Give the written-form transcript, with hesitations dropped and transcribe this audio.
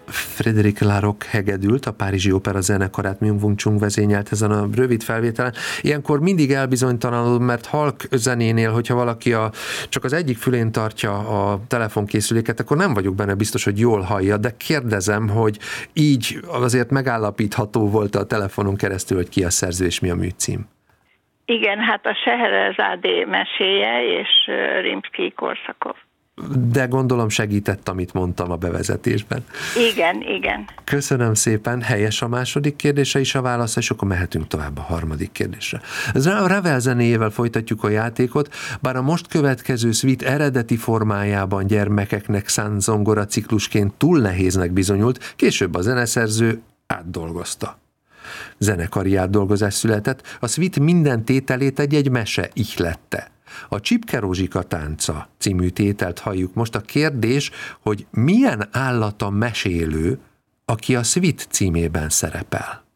Frédéric Laroque hegedült, a Párizsi Opera zenekarát Myung-Whun Chung vezényelt ezen a rövid felvételen. Ilyenkor mindig elbizonytalanul, mert halk zenénél, hogyha valaki csak az egyik fülén tartja a telefonkészüléket, akkor nem vagyok benne biztos, hogy jól hallja, de kérdezem, hogy így azért megállapítható volt a telefonon keresztül, hogy ki a szerző és mi a műcím. Igen, hát a Scheherazádé meséje és Rimszkij-Korsakov. De gondolom segített, amit mondtam a bevezetésben. Igen. Köszönöm szépen, helyes a második kérdése is a válasz, és akkor mehetünk tovább a harmadik kérdésre. A Ravel zenéjével folytatjuk a játékot, bár a most következő szvit eredeti formájában gyermekeknek szánt zongora ciklusként túl nehéznek bizonyult, később a zeneszerző átdolgozta. Zenekari átdolgozás született, a szvit minden tételét egy mese ihlette. A Csipke Rozsika tánca című tételt halljuk most. A kérdés, hogy milyen állat a mesélő, aki a szvit címében szerepel.